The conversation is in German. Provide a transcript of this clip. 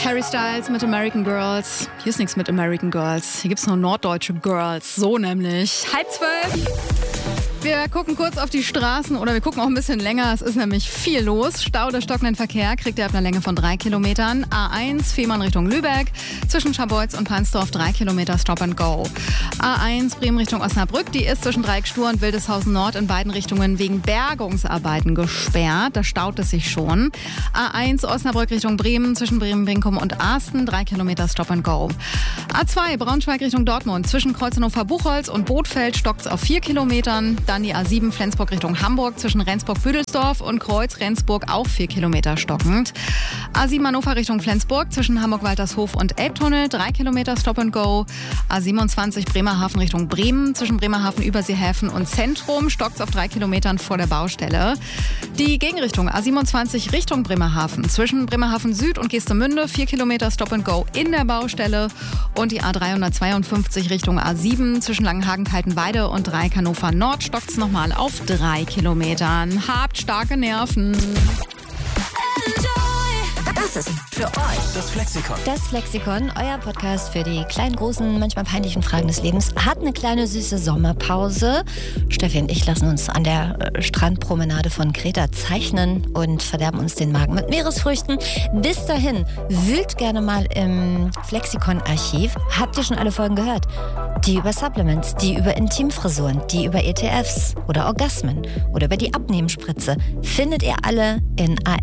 Harry Styles mit American Girls. Hier ist nichts mit American Girls. Hier gibt's nur norddeutsche Girls. So nämlich. 11:30. Wir gucken kurz auf die Straßen oder wir gucken auch ein bisschen länger. Es ist nämlich viel los. Stau oder stockenden Verkehr kriegt ihr ab einer Länge von 3 Kilometern. A1 Fehmarn Richtung Lübeck. Zwischen Scharbeutz und Pansdorf 3 Kilometer Stop and Go. A1 Bremen Richtung Osnabrück. Die ist zwischen Dreieckstur und Wildeshausen Nord in beiden Richtungen wegen Bergungsarbeiten gesperrt. Da staut es sich schon. A1 Osnabrück Richtung Bremen. Zwischen Bremen-Winkum und Arsten 3 Kilometer Stop and Go. A2 Braunschweig Richtung Dortmund. Zwischen Kreuznhofer-Buchholz und Bothfeld stockt es auf 4 Kilometern. Dann die A7 Flensburg Richtung Hamburg zwischen Rendsburg-Büdelsdorf und Kreuz-Rendsburg auch 4 Kilometer stockend. A7 Hannover Richtung Flensburg zwischen Hamburg-Waltershof und Elbtunnel 3 Kilometer Stop and Go. A27 Bremerhaven Richtung Bremen zwischen Bremerhaven, Überseehäfen und Zentrum stockt auf 3 Kilometern vor der Baustelle. Die Gegenrichtung A27 Richtung Bremerhaven zwischen Bremerhaven Süd und Geestemünde 4 Kilometer Stop and Go in der Baustelle. Und die A352 Richtung A7 zwischen Langenhagen-Kaltenweide und Dreieck Hannover Nord stockt es nochmal auf 3 Kilometern. Habt starke Nerven. Das ist für euch Das Flexikon. das Flexikon, euer Podcast für die kleinen, großen, manchmal peinlichen Fragen des Lebens. Hat eine kleine süße Sommerpause. Steffi und ich lassen uns an der Strandpromenade von Kreta zeichnen und verderben uns den Magen mit Meeresfrüchten. Bis dahin, wühlt gerne mal im Flexikon-Archiv. Habt ihr schon alle Folgen gehört? Die über Supplements, die über Intimfrisuren, die über ETFs oder Orgasmen oder über die Abnehmspritze findet ihr alle in